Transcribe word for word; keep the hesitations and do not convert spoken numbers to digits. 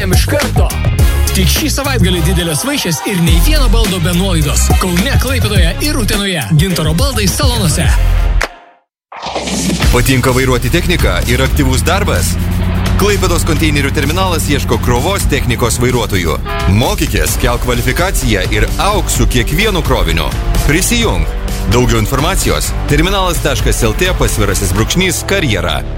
visiems iš karto. Tik šį savaitgalį didelės vaišės ir nei vieno baldo be nuolaidos. Kaune, Klaipėdoje ir Utenoje. Gintaro baldai salonuose. Patinka vairuoti techniką ir aktyvus darbas? Klaipėdos konteinerių terminalas ieško krovos technikos vairuotojų. Mokykės, kelk kvalifikaciją ir auk su kiekvienu kroviniu. Prisijung. Daugiau informacijos terminalas taškas lt pasvirasis brūkšnys karjera.